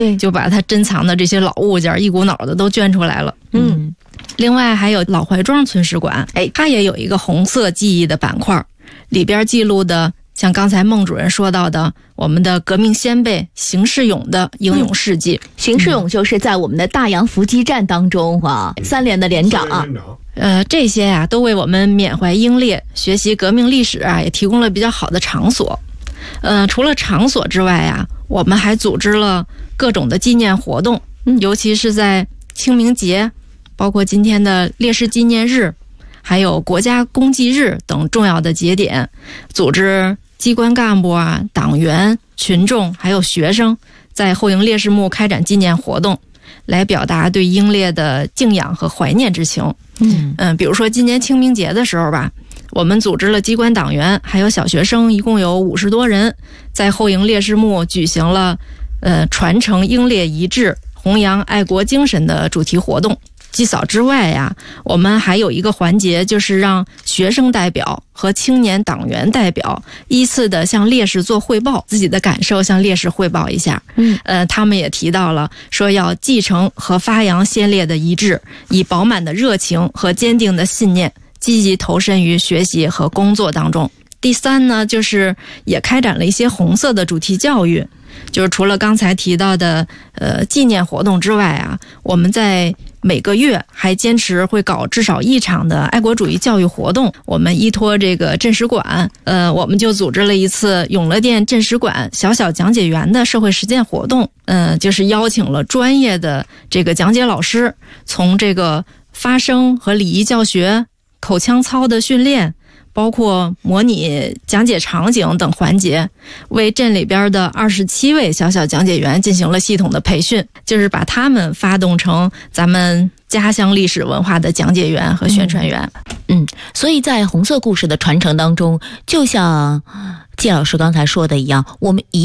对，就把它珍藏的这些老物件一股脑的都捐出来了。另外还有老怀庄村史馆，它也有一个红色记忆的板块，里边记录的像刚才孟主任说到的我们的革命先辈邢世勇的英勇事迹。 邢世勇就是在我们的大洋伏击战当中3连的连长啊。 这些呀都为我们缅怀英烈、学习革命历史也提供了比较好的场所。除了场所之外呀，我们还组织了各种的纪念活动，尤其是在清明节，包括今天的烈士纪念日，还有国家公祭日等重要的节点，组织机关干部党员、群众还有学生在后营烈士墓开展纪念活动，来表达对英烈的敬仰和怀念之情。比如说今年清明节的时候吧，我们组织了机关党员还有小学生，一共有50多人，在后营烈士墓举行了传承英烈遗志、弘扬爱国精神的主题活动。祭扫之外呀，我们还有一个环节，就是让学生代表和青年党员代表依次的向烈士做汇报，自己的感受向烈士汇报一下。他们也提到了说要继承和发扬先烈的遗志，以饱满的热情和坚定的信念积极投身于学习和工作当中。第三呢，就是也开展了一些红色的主题教育，就是除了刚才提到的纪念活动之外我们在每个月还坚持会搞至少1场的爱国主义教育活动。我们依托这个镇史馆，我们就组织了一次永乐殿镇史馆小小讲解员的社会实践活动。就是邀请了专业的这个讲解老师，从这个发声和礼仪教学、口腔操的训练，包括模拟讲解场景等环节，为镇里边的27位小小讲解员进行了系统的培训，就是把他们发动成咱们家乡历史文化的讲解员和宣传员。 所以在红色故事的传承当中，就像季老师刚才说的一样，我们